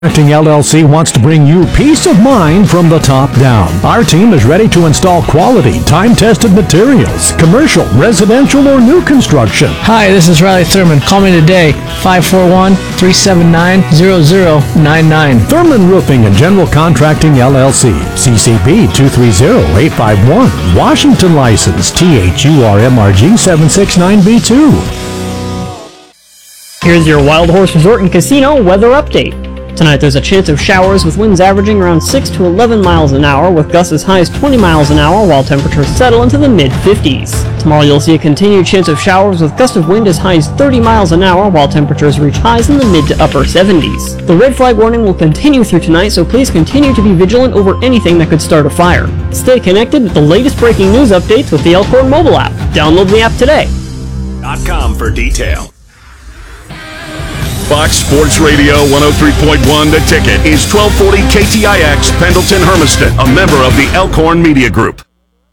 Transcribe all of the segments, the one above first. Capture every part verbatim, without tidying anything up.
Contracting L L C wants to bring you peace of mind from the top down. Our team is ready to install quality, time-tested materials, commercial, residential, or new construction. Hi, this is Riley Thurman. Call me today, five four one, three seven nine, zero zero nine nine. Thurman Roofing and General Contracting L L C, C C B two three zero eight five one, Washington license T H U R M R G seven six nine B two. Here's your Wild Horse Resort and Casino weather update. Tonight there's a chance of showers with winds averaging around six to eleven miles an hour with gusts as high as twenty miles an hour while temperatures settle into the mid fifties. Tomorrow you'll see a continued chance of showers with gusts of wind as high as thirty miles an hour while temperatures reach highs in the mid to upper seventies. The red flag warning will continue through tonight, so please continue to be vigilant over anything that could start a fire. Stay connected with the latest breaking news updates with the Elkhorn mobile app. Download the app today. .com for detail. Fox Sports Radio one oh three point one The Ticket is twelve forty K T I X Pendleton Hermiston, a member of the Elkhorn Media Group.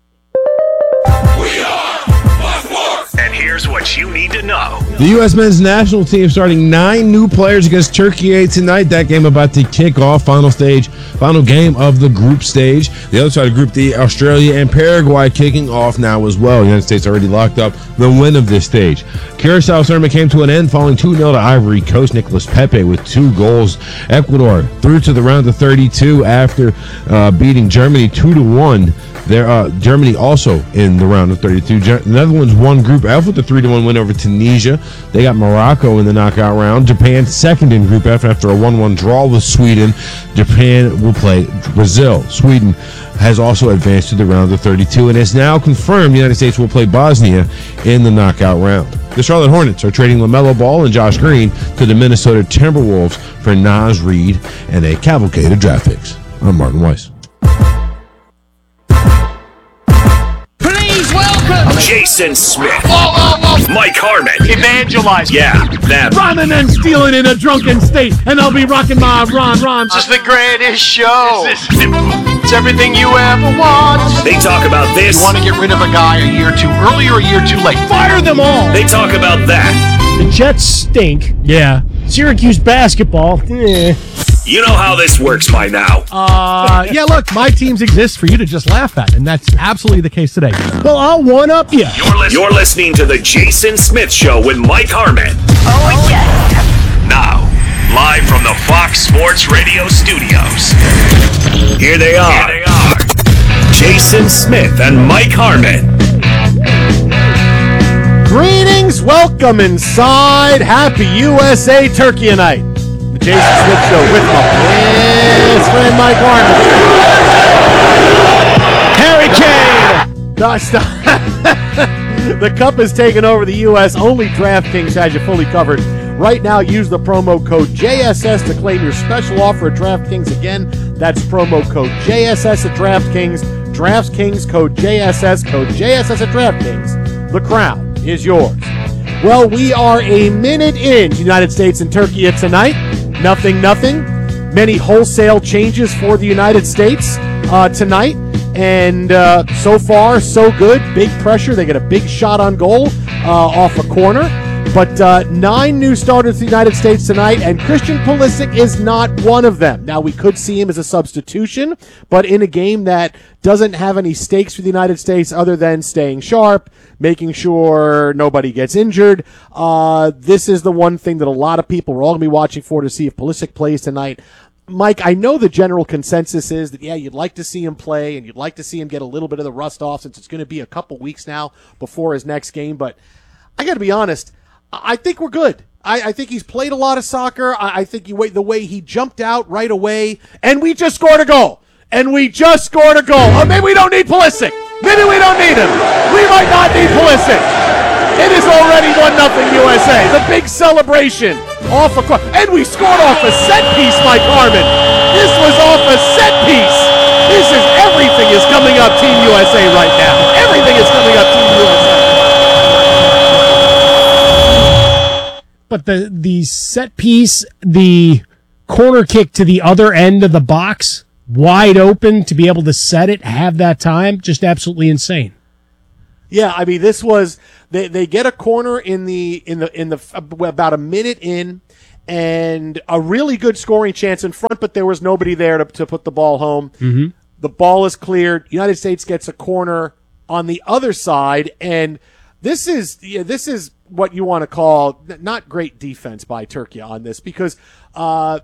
We are Fox Sports. And here's what you need to know. The U S men's national team starting nine new players against Turkey tonight. That game about to kick off. Final stage, final game of the group stage. The other side of the group, the Australia and Paraguay kicking off now as well. The United States already locked up the win of this stage. Curacao tournament came to an end following two nil to Ivory Coast. Nicolas Pepe with two goals. Ecuador through to the round of thirty-two after uh, beating Germany two to one. There, uh, Germany also in the round of thirty-two. Ge- the Netherlands won Group F with a three to one win over Tunisia. They got Morocco in the knockout round. Japan second in Group F after a one one draw with Sweden. Japan will play Brazil. Sweden has also advanced to the round of thirty-two and is now confirmed the United States will play Bosnia in the knockout round. The Charlotte Hornets are trading LaMelo Ball and Josh Green to the Minnesota Timberwolves for Naz Reid and a cavalcade of draft picks. I'm Martin Weiss. Jason Smith. Oh, oh, oh. Mike Harmon. Evangelize. Yeah, them. Rhyming and stealing in a drunken state, and I'll be rocking my rhyme rhymes. This is the greatest show. Is this It's everything you ever want. They talk about this. You want to get rid of a guy a year too early or a year too late? Fire them all. They talk about that. The Jets stink. Yeah. Syracuse basketball. Eh. You know how this works by now. Uh, yeah, look, my teams exist for you to just laugh at, and that's absolutely the case today. Well, I'll one-up you. You're, li- You're listening to The Jason Smith Show with Mike Harmon. Oh, yeah. Now, live from the Fox Sports Radio studios. Here they are. Here they are. Jason Smith and Mike Harmon. Greetings, welcome inside. Happy U S A Turkey Night. The Jason Smith Show with my best friend Mike Harmon. Harry Kane! No, stop. The Cup has taken over the U S. Only DraftKings has you fully covered. Right now, use the promo code J S S to claim your special offer at DraftKings. Again, that's promo code J S S at DraftKings. DraftKings code J S S, code J S S at DraftKings. The crown is yours. Well, we are a minute in United States and Turkey tonight. Nothing, nothing. Many wholesale changes for the United States uh, tonight. And uh, so far, so good. Big pressure. They get a big shot on goal uh, off a corner. But uh, nine new starters for the United States tonight, and Christian Pulisic is not one of them. Now, we could see him as a substitution, but in a game that doesn't have any stakes for the United States other than staying sharp, making sure nobody gets injured. Uh, this is the one thing that a lot of people are all going to be watching for to see if Pulisic plays tonight. Mike, I know the general consensus is that, yeah, you'd like to see him play, and you'd like to see him get a little bit of the rust off since it's going to be a couple weeks now before his next game. But I got to be honest, I think we're good. I, I think he's played a lot of soccer. I, I think he, the way he jumped out right away, and we just scored a goal. And we just scored a goal. Oh, maybe we don't need Pulisic. Maybe we don't need him. We might not need Pulisic. It is already one nothing U S A. The big celebration off a cross. And we scored off a set piece, Mike Harmon. This was off a set piece. This is, everything is coming up Team U S A right now. Everything is coming up Team U S A. But the, the set piece, the corner kick to the other end of the box, wide open to be able to set it, have that time, just absolutely insane. Yeah, I mean, this was they, they get a corner in the in the in the about a minute in, and a really good scoring chance in front, but there was nobody there to, to put the ball home. Mm-hmm. The ball is cleared. United States gets a corner on the other side, and this is yeah, this is what you want to call not great defense by Turkey on this, because uh,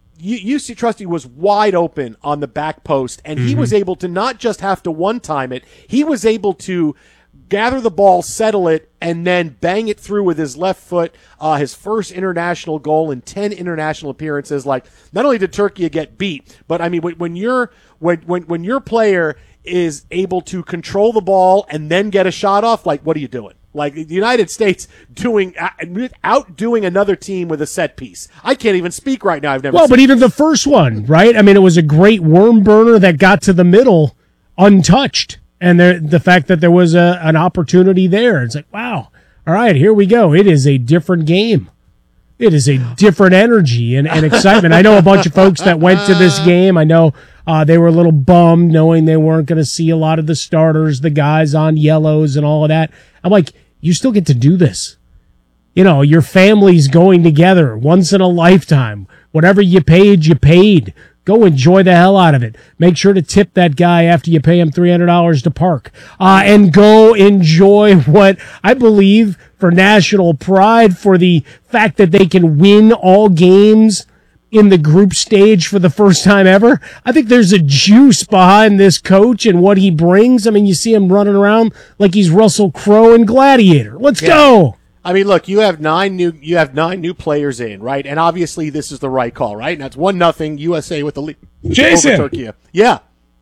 U C Trusty was wide open on the back post, and mm-hmm. he was able to not just have to one-time it, he was able to gather the ball, settle it, and then bang it through with his left foot. Uh, his first international goal in ten international appearances. Like, not only did Turkey get beat, but I mean, when, when you're when, when when your player is able to control the ball and then get a shot off, like, what are you doing? Like, the United States doing outdoing another team with a set piece. I can't even speak right now. I've never. Well, seen but even the first one, right? I mean, it was a great worm burner that got to the middle untouched. And there, the fact that there was a, an opportunity there, it's like, wow, all right, here we go. It is a different game. It is a different energy and, and excitement. I know a bunch of folks that went to this game. I know uh, they were a little bummed knowing they weren't going to see a lot of the starters, the guys on yellows and all of that. I'm like, you still get to do this. You know, your family's going together once in a lifetime. Whatever you paid, you paid. Go enjoy the hell out of it. Make sure to tip that guy after you pay him three hundred dollars to park. Uh, and go enjoy what I believe for national pride, for the fact that they can win all games in the group stage for the first time ever. I think there's a juice behind this coach and what he brings. I mean, you see him running around like he's Russell Crowe in Gladiator. Let's yeah. go. I mean, look, you have nine new you have nine new players in, right? And obviously this is the right call, right? And that's one nothing U S A with the lead. Jason, over Turkey. Yeah,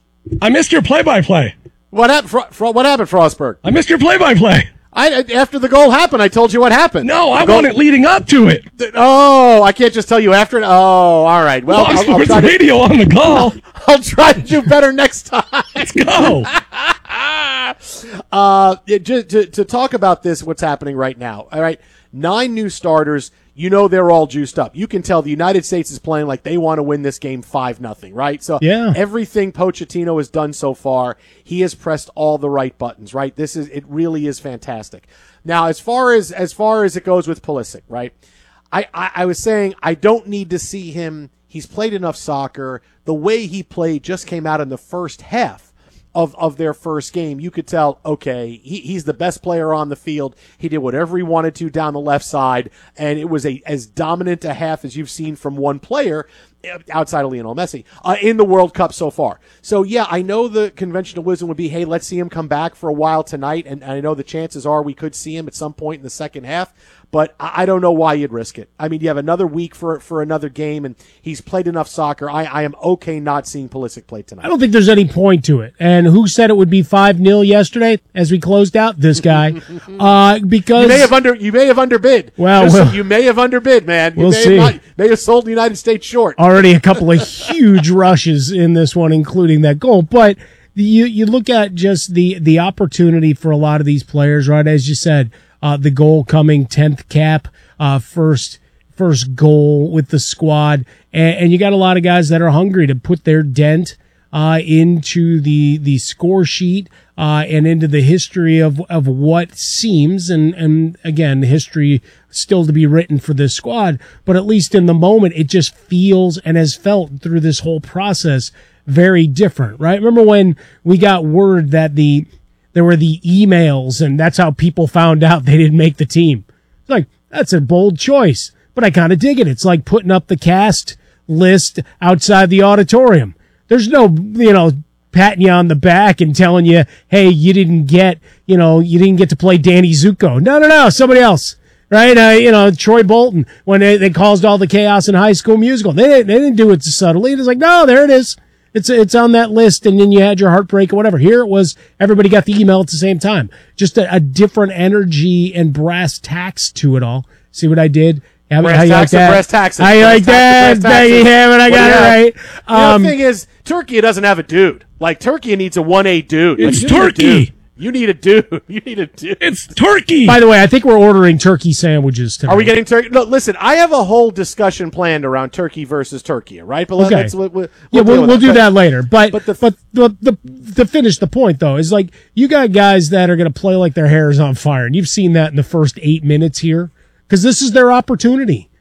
I missed your play-by-play. What happened? Fro- Fro- what happened, Frostberg? I missed your play-by-play. I after the goal happened, I told you what happened. No, I goal- want it leading up to it. Oh, I can't just tell you after it. Oh, all right. Well, Fox I'll, I'll Sports Radio to, on the call. I'll try to do better next time. Let's go. uh, it, just to, to talk about this, what's happening right now. All right, nine new starters. You know they're all juiced up. You can tell the United States is playing like they want to win this game five nothing, right? So yeah. everything Pochettino has done so far, he has pressed all the right buttons, right? This is it really is fantastic. Now, as far as as far as it goes with Pulisic, right? I, I, I was saying I don't need to see him. He's played enough soccer. The way he played just came out in the first half of, of their first game. You could tell, okay, he, he's the best player on the field. He did whatever he wanted to down the left side, and it was a as dominant a half as you've seen from one player outside of Lionel Messi uh, in the World Cup so far. So, yeah, I know the conventional wisdom would be, hey, let's see him come back for a while tonight, and, and I know the chances are we could see him at some point in the second half. But I don't know why you'd risk it. I mean, you have another week for for another game, and he's played enough soccer. I, I am okay not seeing Pulisic play tonight. I don't think there's any point to it. And who said it would be five nil yesterday as we closed out? This guy. uh, because you may have under you may have underbid. Well, Just, well you may have underbid, man. You we'll may see. Have not, may have sold the United States short. Already a couple of huge rushes in this one, including that goal. But you you look at just the the opportunity for a lot of these players, right? As you said, uh, the goal coming tenth cap. Uh, first, first goal with the squad, and, and you got a lot of guys that are hungry to put their dent uh, into the the score sheet uh, and into the history of of what seems, and and again, history still to be written for this squad, but at least in the moment, it just feels and has felt through this whole process very different, right? Remember when we got word that the there were the emails, and that's how people found out they didn't make the team. It's like, that's a bold choice, but I kind of dig it. It's like putting up the cast list outside the auditorium. There's no, you know, patting you on the back and telling you, hey, you didn't get, you know, you didn't get to play Danny Zuko. No, no, no, somebody else, right? Uh, you know, Troy Bolton, when they, they caused all the chaos in High School Musical. They didn't, they didn't do it subtly. It was like, no, there it is. It's it's on that list, and then you had your heartbreak or whatever. Here it was, everybody got the email at the same time. Just a, a different energy and brass tacks to it all. See what I did? How, brass how you tacks like that? Brass taxes. How you brass like that? Becky Hammond, I got it right. You know, Um, the thing is, Turkey doesn't have a dude. Like, Turkey needs a one A dude. It's like, you Turkey. Need a dude. You need a dude. You need a dude. It's turkey. By the way, I think we're ordering turkey sandwiches tonight. Are we getting turkey? No, listen, I have a whole discussion planned around Turkey versus Turkey, right? But Okay. let's, we'll, we'll Yeah, we'll, deal with we'll it. do But- that later. But but but, the- the, the, to finish the point, though, is like you got guys that are going to play like their hair is on fire. And you've seen that in the first eight minutes here because this is their opportunity.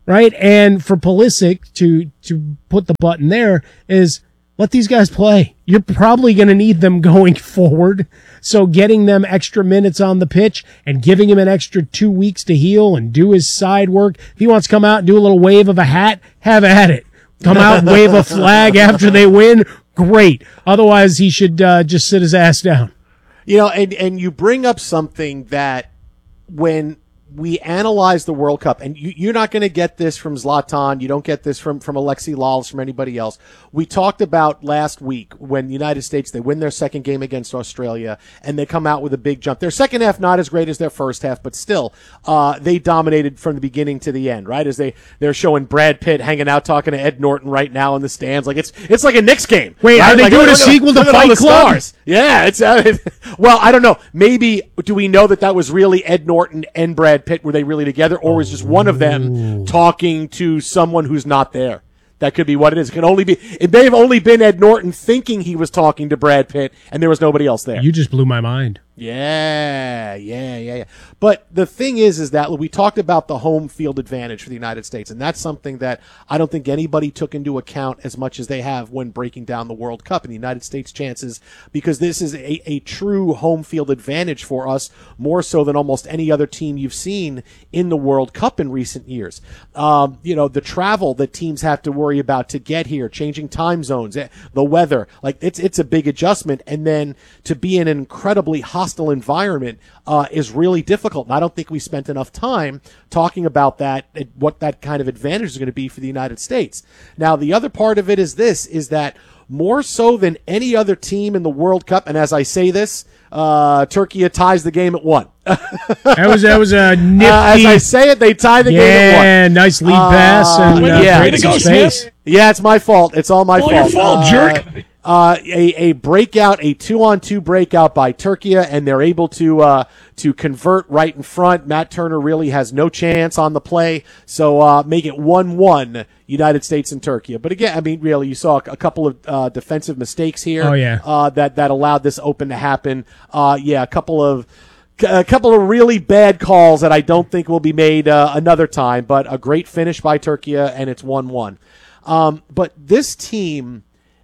right? And for Pulisic to to put the button there is let these guys play. You're probably going to need them going forward. So getting them extra minutes on the pitch and giving him an extra two weeks to heal and do his side work. If he wants to come out and do a little wave of a hat, have at it. Come out and wave a flag after they win. Great. Otherwise, he should uh, just sit his ass down. You know, and, and you bring up something that when we analyze the World Cup, and you, you're not going to get this from Zlatan, you don't get this from, from Alexi Lalas, from anybody else. We talked about last week when the United States, they win their second game against Australia, and they come out with a big jump. Their second half not as great as their first half, but still, uh, they dominated from the beginning to the end, right? As they, they're showing Brad Pitt hanging out talking to Ed Norton right now in the stands. Like, it's it's like a Knicks game. Wait, right? are they like, doing look, a look, sequel look to at all Fight the Club? Stars. Yeah, it's, uh, well, I don't know. Maybe, do we know that that was really Ed Norton and Brad Pitt? Were they really together? Or was just one of them talking to someone who's not there? That could be what it is. It can only be. It may have only been Ed Norton thinking he was talking to Brad Pitt, and there was nobody else there. You just blew my mind. Yeah, yeah, yeah, yeah. But the thing is, is that we talked about the home field advantage for the United States, and that's something that I don't think anybody took into account as much as they have when breaking down the World Cup and the United States' chances, because this is a, a true home field advantage for us, more so than almost any other team you've seen in the World Cup in recent years. Um, you know, the travel that teams have to worry about to get here, changing time zones, the weather, like it's it's a big adjustment, and then to be in an incredibly hostile hostile environment uh, is really difficult. And I don't think we spent enough time talking about that, what that kind of advantage is going to be for the United States. Now, the other part of it is this, is that more so than any other team in the World Cup, and as I say this, uh, Turkey ties the game at one. that was that was a nifty. Uh, as I say it, they tie the yeah, game at one. Yeah, nice lead uh, pass and uh, yeah, way to go, Smith. Yeah, it's my fault. It's all my all fault. All your fault, uh, jerk. Uh, a, a breakout, a two-on-two breakout by Turkey, and they're able to uh, to convert right in front. Matt Turner really has no chance on the play, so uh, make it one one, United States and Turkey. But again, I mean, really, you saw a couple of uh, defensive mistakes here. Oh, yeah. uh, that that allowed this open to happen. Uh, yeah, a couple of. A couple of really bad calls that I don't think will be made uh, another time, but a great finish by Turkey, and it's one one. Um, but this team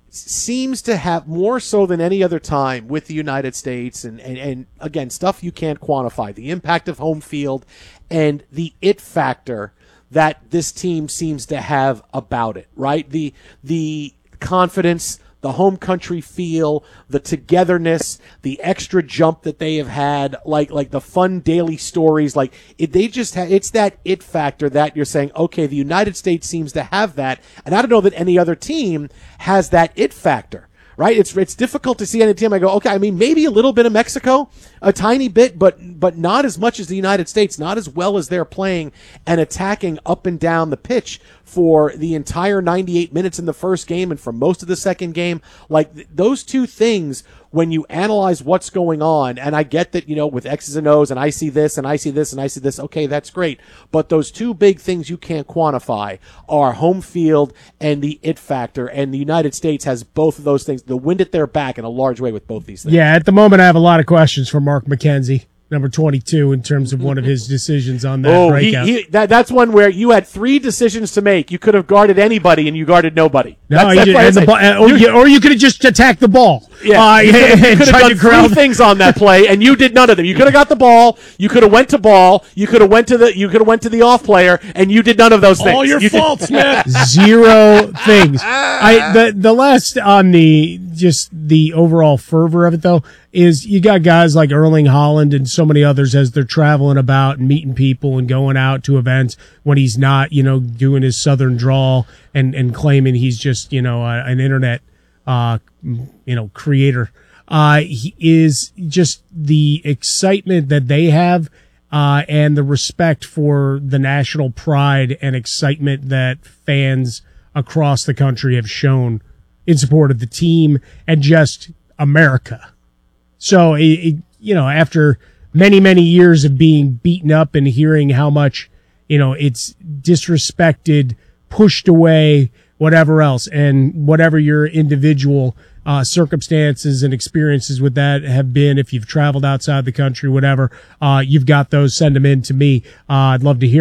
seems to have, more so than any other time with the United States, and, and, and again, stuff you can't quantify, the impact of home field and the it factor that this team seems to have about it, right? The the confidence, the home country feel, the togetherness, the extra jump that they have had, like like the fun daily stories, like it, they just ha- it's that it factor that you're saying, okay, the United States seems to have that, and I don't know that any other team has that it factor. Right? It's it's difficult to see any team. I go, okay, I mean, maybe a little bit of Mexico, a tiny bit, but but not as much as the United States, not as well as they're playing and attacking up and down the pitch for the entire ninety-eight minutes in the first game and for most of the second game. Like th- those two things, when you analyze what's going on, and I get that, you know, with X's and O's, and I see this, and I see this, and I see this, okay, that's great. But those two big things you can't quantify are home field and the it factor, and the United States has both of those things. The wind at their back in a large way with both these things. Yeah, at the moment I have a lot of questions for Mark McKenzie, number twenty-two, in terms of one of his decisions on that oh, breakout. He, he, that, that's one where you had three decisions to make. You could have guarded anybody, and you guarded nobody. No, that's, you that's did, why I and the say, ball, uh, or, you, or you could have just attacked the ball. Yeah, uh, you could have, you could have done crowd. three things on that play, and you did none of them. You could have got the ball. You could have went to ball. You could have went to the. You could have went to the off player, and you did none of those things. All your you fault, Smith. Zero things. I the the last on the just the overall fervor of it though is you got guys like Erling Haaland and so many others as they're traveling about and meeting people and going out to events when he's not, you know, doing his southern drawl and and claiming he's just, you know, a, an internet uh you know creator. Uh he is just the excitement that they have uh and the respect for the national pride and excitement that fans across the country have shown in support of the team and just America. So, it, it, you know, after many, many years of being beaten up and hearing how much, you know, it's disrespected, pushed away, whatever else, and whatever your individual uh, circumstances and experiences with that have been, if you've traveled outside the country, whatever, uh, you've got those, send them in to me. Uh, I'd love to hear them.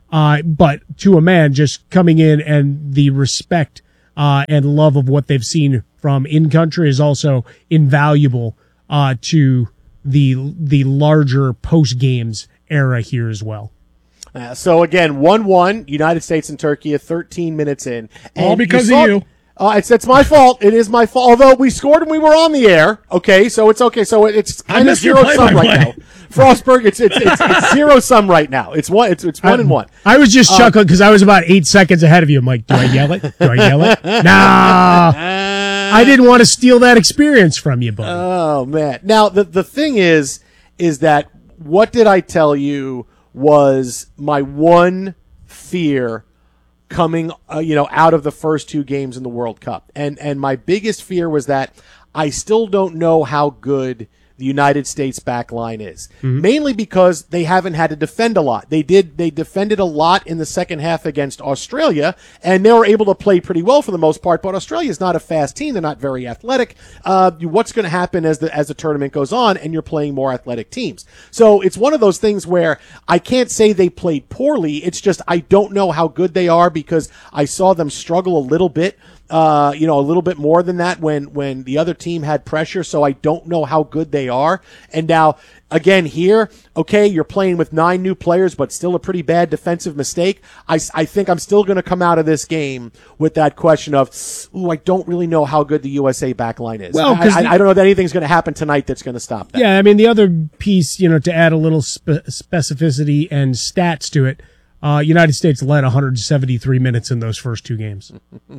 Uh, but to a man, just coming in and the respect uh, and love of what they've seen from in country is also invaluable uh, to the the larger post games era here as well. Uh, so again, one one, United States and Turkey, thirteen minutes in. And All because you saw, of you. Uh, it's it's my fault. It is my fault. Although we scored and we were on the air. Okay, so it's okay. So it, it's kind of missed your zero sum right play-by-play. now. Frostberg, it's it's, it's it's zero sum right now. It's one. It's it's one I, and one. I was just Um, chuckling because I was about eight seconds ahead of you. I'm like, do I yell it? Do I yell it? Nah. I didn't want to steal that experience from you, buddy. Oh man! Now the the thing is, is that what did I tell you was my one fear coming, uh, you know, out of the first two games in the World Cup, and and my biggest fear was that I still don't know how good the United States back line is. Mm-hmm. Mainly because they haven't had to defend a lot. They did, they defended a lot in the second half against Australia, and they were able to play pretty well for the most part, but Australia is not a fast team. They're not very athletic. Uh, what's going to happen as the, as the tournament goes on and you're playing more athletic teams? So it's one of those things where I can't say they played poorly. It's just, I don't know how good they are because I saw them struggle a little bit. Uh, you know, a little bit more than that when, when the other team had pressure. So I don't know how good they are. And now again here, okay, you're playing with nine new players, but still a pretty bad defensive mistake. I, I think I'm still going to come out of this game with that question of, ooh, I don't really know how good the U S A backline is. Well, I, I, the, I don't know that anything's going to happen tonight that's going to stop that. Yeah. I mean, the other piece, you know, to add a little spe- specificity and stats to it, Uh, United States led one hundred seventy-three minutes in those first two games.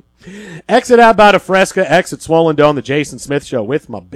Exit out about a Fresca, exit Swollen Dome, the Jason Smith Show with my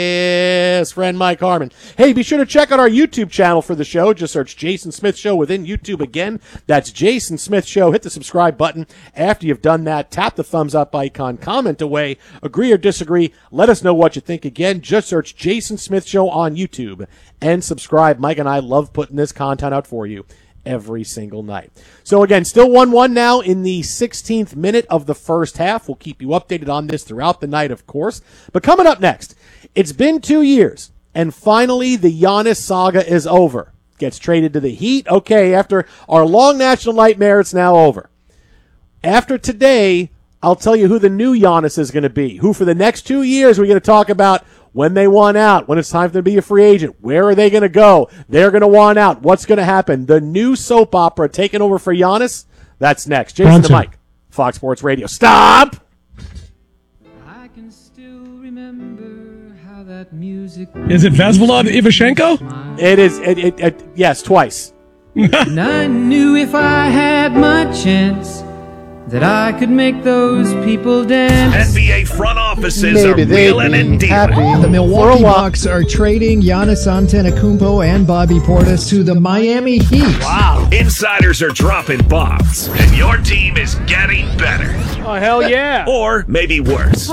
best friend Mike Harmon. Hey, be sure to check out our YouTube channel for the show. Just search Jason Smith Show within YouTube again. That's Jason Smith Show. Hit the subscribe button. After you've done that, tap the thumbs up icon, comment away, agree or disagree. Let us know what you think. Again, just search Jason Smith Show on YouTube and subscribe. Mike and I love putting this content out for you every single night. So again, still one one now in the sixteenth minute of the first half. We'll keep you updated on this throughout the night, of course. But coming up next, it's been two years, and finally the Giannis saga is over. Gets traded to the Heat. Okay, after our long national nightmare, it's now over. After today, I'll tell you who the new Giannis is going to be, who for the next two years we're going to talk about when they want out, when it's time for them to be a free agent. Where are they going to go? They're going to want out. What's going to happen? The new soap opera taking over for Giannis? That's next. Jason Bronson. the Mike, Fox Sports Radio. Stop! I can still remember how that music Is it Vesvolod Ivashenko? It is, it, it, it, yes, twice. and I knew if I had my chance that I could make those people dance. N B A front offices Maybe are they'd reeling be and happy. dealing. The The Milwaukee Bucks are trading Giannis Antetokounmpo and Bobby Portis to the Miami Heat. Wow. Insiders are dropping bombs, and your team is getting better. Oh, hell yeah. Or maybe worse.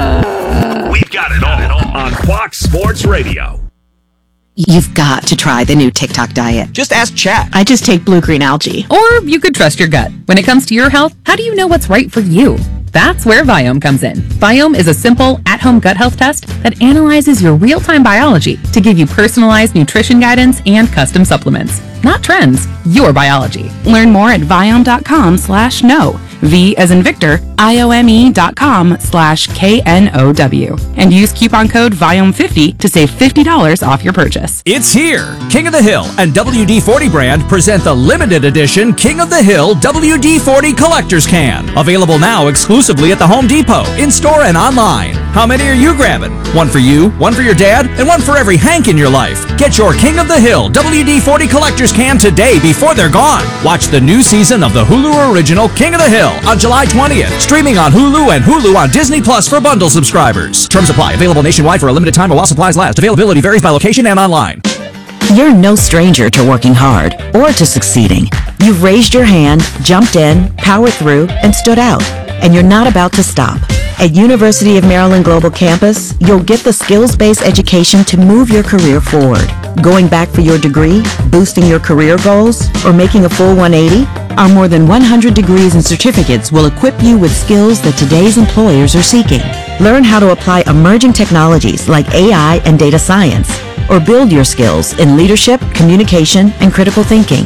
We've got it all on Fox Sports Radio. You've got to try the new TikTok diet. Just ask Chat. I just take blue-green algae. Or you could trust your gut. When it comes to your health, how do you know what's right for you? That's where Viome comes in. Viome is a simple, at-home gut health test that analyzes your real-time biology to give you personalized nutrition guidance and custom supplements. Not trends, your biology. Learn more at Viome.com slash no. V as in Victor, I-O-M-E dot com slash K-N-O-W. And use coupon code Viome fifty to save fifty dollars off your purchase. It's here. King of the Hill and W D forty brand present the limited edition King of the Hill W D forty Collector's Can. Available now exclusively at the Home Depot, in-store and online. How many are you grabbing? One for you, one for your dad, and one for every Hank in your life. Get your King of the Hill W D forty Collector's Can today before they're gone. Watch the new season of the Hulu original King of the Hill on July twentieth. Streaming on Hulu and Hulu on Disney Plus for bundle subscribers. Terms apply. Available nationwide for a limited time while supplies last. Availability varies by location and online. You're no stranger to working hard or to succeeding. You've raised your hand, jumped in, powered through, and stood out. And you're not about to stop. At University of Maryland Global Campus, you'll get the skills-based education to move your career forward. Going back for your degree, boosting your career goals, or making a full one eighty? Our more than one hundred degrees and certificates will equip you with skills that today's employers are seeking. Learn how to apply emerging technologies like A I and data science, or build your skills in leadership, communication, and critical thinking.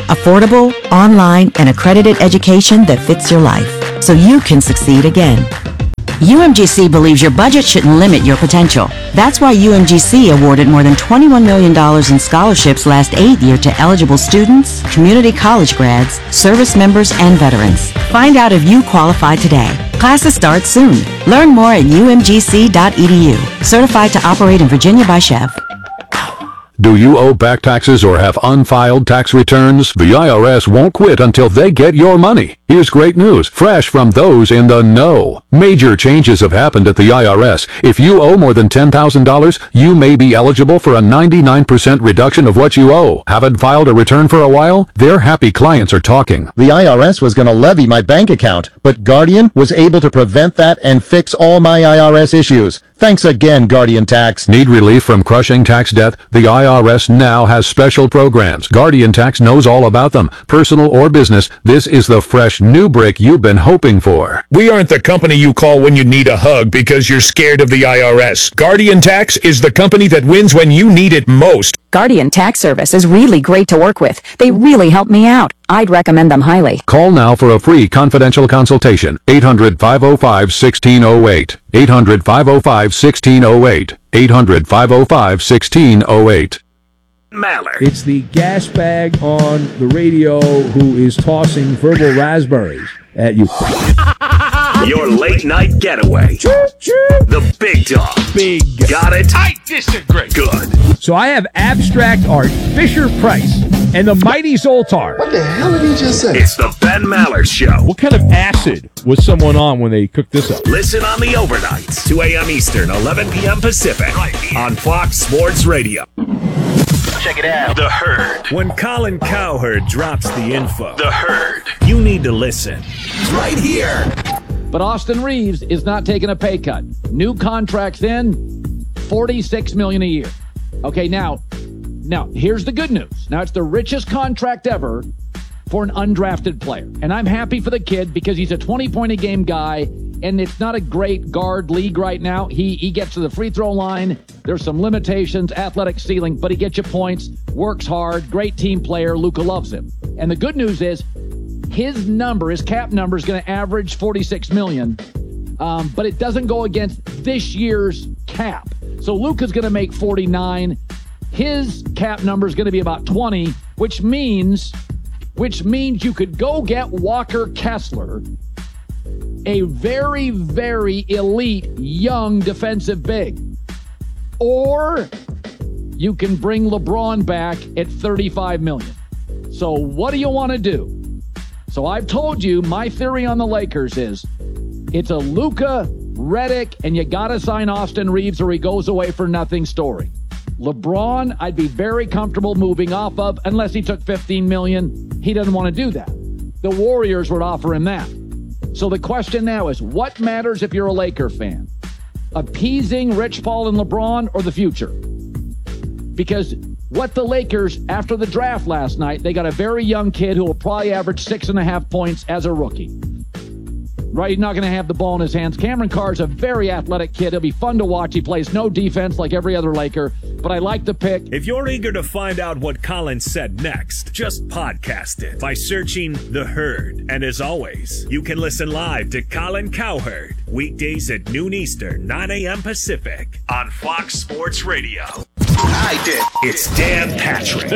Affordable, online, and accredited education that fits your life, so you can succeed again. U M G C believes your budget shouldn't limit your potential. That's why U M G C awarded more than twenty-one million dollars in scholarships last aid year to eligible students, community college grads, service members, and veterans. Find out if you qualify today. Classes start soon. Learn more at U M G C dot E D U. Certified to operate in Virginia by Chev. Do you owe back taxes or have unfiled tax returns? The I R S won't quit until they get your money. Here's great news, fresh from those in the know. Major changes have happened at the I R S. If you owe more than ten thousand dollars, you may be eligible for a ninety-nine percent reduction of what you owe. Haven't filed a return for a while? Their happy clients are talking. The I R S was going to levy my bank account, but Guardian was able to prevent that and fix all my I R S issues. Thanks again, Guardian Tax. Need relief from crushing tax debt? The I R S now has special programs. Guardian Tax knows all about them. Personal or business, this is the fresh new brick you've been hoping for. We aren't the company you call when you need a hug because you're scared of the I R S. Guardian Tax is the company that wins when you need it most. Guardian Tax Service is really great to work with. They really help me out. I'd recommend them highly. Call now for a free confidential consultation. eight hundred, five oh five, one six oh eight. eight hundred, five oh five, one six oh eight. eight hundred, five oh five, one six oh eight. Mallard. It's the gas bag on the radio who is tossing verbal raspberries at you. Your late night getaway. The big dog. Big. Got it? I disagree. Good. So I have abstract art, Fisher Price, and the mighty Zoltar. What the hell did he just say? It's the Ben Mallard Show. What kind of acid was someone on when they cooked this up? Listen on the overnights, two a.m. Eastern, eleven p.m. Pacific, right on Fox Sports Radio. Check it out. The Herd. When Colin Cowherd drops the info, The Herd, you need to listen. It's right here. But Austin Reeves is not taking a pay cut. New contracts in, forty-six million dollars a year. Okay, now, now here's the good news. Now it's the richest contract ever for an undrafted player. And I'm happy for the kid because he's a twenty-point-a-game guy, and it's not a great guard league right now. He he gets to the free throw line. There's some limitations, athletic ceiling, but he gets you points, works hard, great team player. Luka loves him. And the good news is his number, his cap number is going to average forty-six million dollars, um, but it doesn't go against this year's cap. So Luka's going to make forty-nine. His cap number is going to be about twenty, which means... which means you could go get Walker Kessler, a very, very elite young defensive big. Or you can bring LeBron back at thirty-five million dollars. So what do you want to do? So I've told you my theory on the Lakers is it's a Luka, Redick, and you got to sign Austin Reeves or he goes away for nothing story. LeBron, I'd be very comfortable moving off of unless he took fifteen million dollars. He doesn't want to do that. The Warriors would offer him that. So the question now is, what matters if you're a Laker fan? Appeasing Rich Paul and LeBron or the future? Because what the Lakers, after the draft last night, they got a very young kid who will probably average six and a half points as a rookie. Right, he's not going to have the ball in his hands. Cameron Carr's a very athletic kid. He'll be fun to watch. He plays no defense like every other Laker, but I like the pick. If you're eager to find out what Colin said next, just podcast it by searching The Herd. And as always, you can listen live to Colin Cowherd weekdays at noon Eastern, nine a.m. Pacific on Fox Sports Radio. I did. It's Dan Patrick.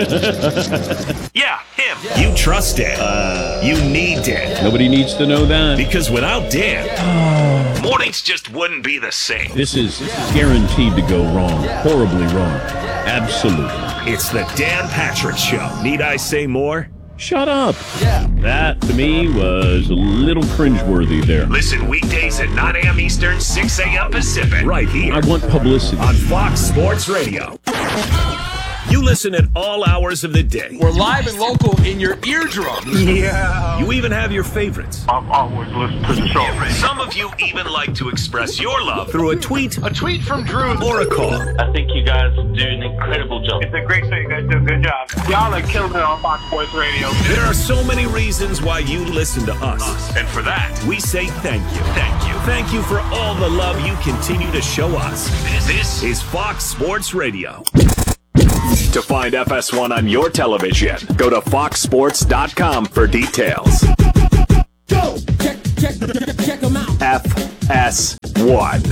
Yeah, him. Yeah. You trust Dan. Uh, you need Dan. Nobody needs to know that. Because without Dan, mornings just wouldn't be the same. This is guaranteed to go wrong. Horribly wrong. Absolutely. It's the Dan Patrick Show. Need I say more? Shut up. Yeah. That, to me, was a little cringeworthy there. Listen weekdays at nine a.m. Eastern, six a.m. Pacific. Right here. I want publicity. On Fox Sports Radio. You listen at all hours of the day. We're live and local in your eardrum. Yeah. You even have your favorites. I've always listened to the show. Some of you even like to express your love through a tweet, a tweet from Drew, or a call. I think you guys do an incredible job. It's a great show. You guys do a good job. Y'all are killing it on Fox Sports Radio. There are so many reasons why you listen to us. And for that, we say thank you. Thank you. Thank you for all the love you continue to show us. This is Fox Sports Radio. To find F S one on your television, go to fox sports dot com for details. Go! Check, check, check them out. F S one.